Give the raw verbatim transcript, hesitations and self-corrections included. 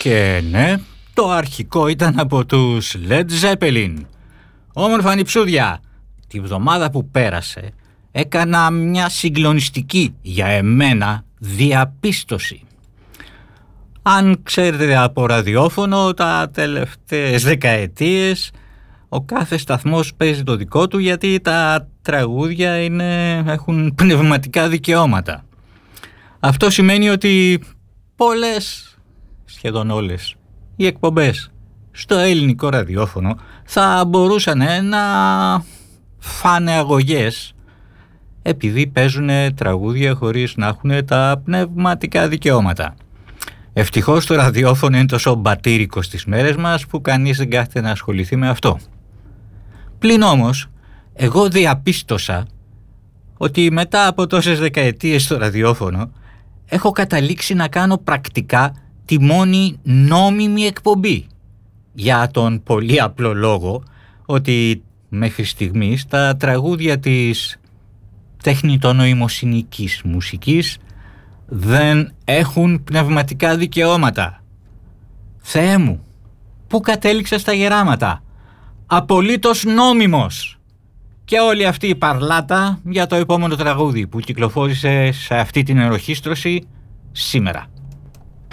Και ναι, το αρχικό ήταν από τους Led Zeppelin. Όμορφα ανιψούδια, τη βδομάδα που πέρασε έκανα μια συγκλονιστική για εμένα διαπίστωση. Αν ξέρετε από ραδιόφωνο, τα τελευταίες δεκαετίες ο κάθε σταθμός παίζει το δικό του, γιατί τα τραγούδια είναι, έχουν πνευματικά δικαιώματα. Αυτό σημαίνει ότι πολλές, σχεδόν όλες, οι εκπομπές στο ελληνικό ραδιόφωνο θα μπορούσαν να φάνε αγωγές επειδή παίζουν τραγούδια χωρίς να έχουν τα πνευματικά δικαιώματα. Ευτυχώς το ραδιόφωνο είναι τόσο μπατήρικο στις μέρες μας που κανείς δεν κάθεται να ασχοληθεί με αυτό. Πλην όμως, εγώ διαπίστωσα ότι μετά από τόσες δεκαετίες στο ραδιόφωνο έχω καταλήξει να κάνω πρακτικά τη μόνη νόμιμη εκπομπή, για τον πολύ απλό λόγο ότι μέχρι στιγμής τα τραγούδια της τεχνητονοημοσυνικής μουσικής δεν έχουν πνευματικά δικαιώματα. Θεέ μου, πού κατέληξα στα γεράματα? Απολύτως νόμιμος. Και όλη αυτή η παρλάτα για το επόμενο τραγούδι που κυκλοφόρησε σε αυτή την ενορχήστρωση σήμερα.